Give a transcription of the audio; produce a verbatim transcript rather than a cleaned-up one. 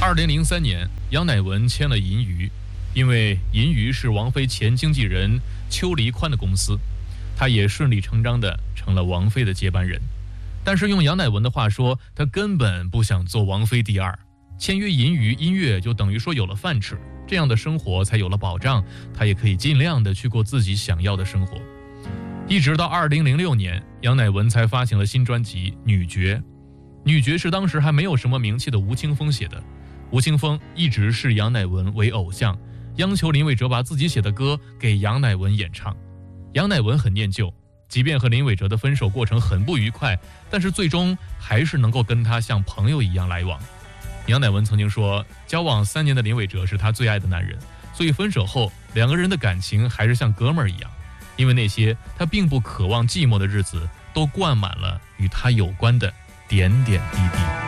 二零零三年，杨乃文签了银娱，因为银娱是王菲前经纪人邱黎宽的公司，他也顺理成章地成了王菲的接班人。但是用杨乃文的话说，他根本不想做王菲第二。签约银娱音乐就等于说有了饭吃，这样的生活才有了保障，他也可以尽量的去过自己想要的生活。一直到二零零六年，杨乃文才发行了新专辑《女爵》。《女爵》是当时还没有什么名气的吴青峰写的，吴青峰一直视杨乃文为偶像，央求林伟哲把自己写的歌给杨乃文演唱。杨乃文很念旧，即便和林伟哲的分手过程很不愉快，但是最终还是能够跟他像朋友一样来往。杨乃文曾经说，交往三年的林伟哲是他最爱的男人，所以分手后两个人的感情还是像哥们儿一样，因为那些他并不渴望寂寞的日子都灌满了与他有关的点点滴滴。